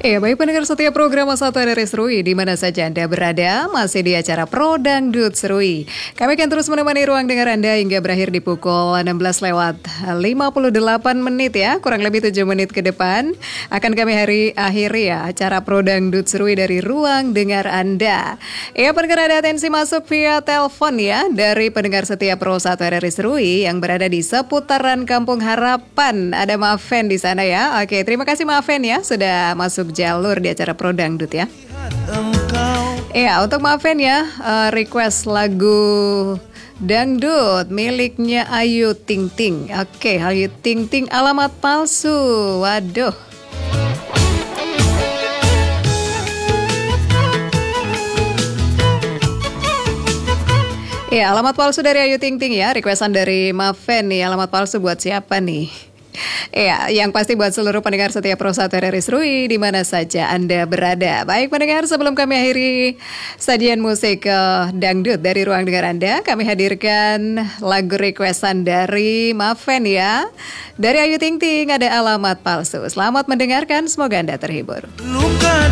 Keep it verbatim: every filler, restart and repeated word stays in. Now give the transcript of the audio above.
Ya, baik pendengar setiap program Satu Hari Serui di mana saja Anda berada, masih di acara Pro Dangdut Serui. Kami akan terus menemani ruang dengar Anda hingga berakhir di pukul enam belas lewat lima puluh delapan menit ya, kurang lebih tujuh menit ke depan. Akan kami hari akhiri ya acara Pro Dangdut Serui dari ruang dengar Anda. Ya, pendengar ada atensi masuk via telepon ya dari pendengar setiap Pro Satu Hari Serui yang berada di seputaran Kampung Harapan. Ada Maven di sana ya. Oke, terima kasih Maven ya sudah masuk jalur di acara Pro Dangdut ya. Iya, untuk maafin ya, uh, request lagu dangdut miliknya Ayu Ting Ting. Oke, Ayu Ting Ting alamat palsu. Waduh. Iya, alamat palsu dari Ayu Ting Ting ya. Requestan dari Maven nih, alamat palsu buat siapa nih? Ya, yang pasti buat seluruh pendengar setiap Pro Satu R R I Serui di mana saja Anda berada. Baik pendengar, sebelum kami akhiri sajian musik uh, dangdut dari ruang dengar Anda, kami hadirkan lagu requestan dari Maven ya. Dari Ayu Ting Ting ada alamat palsu. Selamat mendengarkan, semoga Anda terhibur. Luka